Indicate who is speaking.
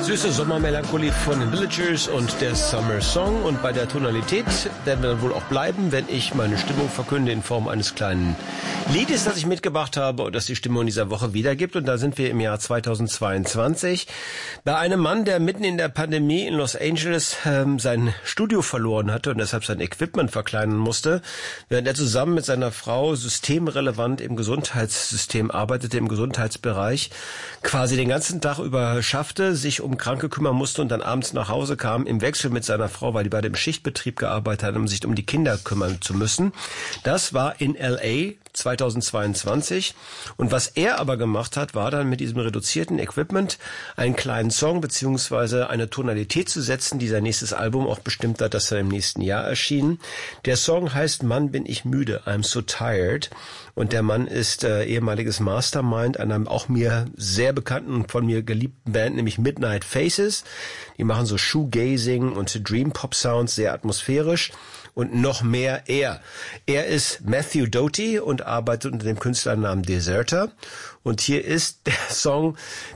Speaker 1: Süße Sommermelancholie von den Villagers und der Summer Song. Und bei der Tonalität werden wir dann wohl auch bleiben, wenn ich meine Stimmung verkünde in Form eines kleinen Liedes, das ich mitgebracht habe und das die Stimmung dieser Woche wiedergibt. Und da sind wir im Jahr 2022 bei einem Mann, der mitten in der Pandemie in Los Angeles sein Studio verloren hatte und deshalb sein Equipment verkleinern musste, während er zusammen mit seiner Frau systemrelevant im Gesundheitssystem arbeitete, im Gesundheitsbereich, quasi den ganzen Tag über schaffte, sich um Kranke kümmern musste und dann abends nach Hause kam, im Wechsel mit seiner Frau, weil die beide im Schichtbetrieb gearbeitet haben, um sich um die Kinder kümmern zu müssen. Das war in L.A. 2022. Und was er aber gemacht hat, war dann mit diesem reduzierten Equipment einen kleinen Song beziehungsweise eine Tonalität zu setzen, die sein nächstes Album auch bestimmt hat, das er im nächsten Jahr erschien. Der Song heißt Mann, bin ich müde, I'm so tired. Und der Mann ist ehemaliges Mastermind einer auch mir sehr bekannten und von mir geliebten Band, nämlich Midnight Faces. Die machen so Shoegazing und Dream Pop Sounds, sehr atmosphärisch. Und noch mehr er. Er ist Matthew Doty und arbeitet unter dem Künstlernamen Deserter. Und hier ist der Song,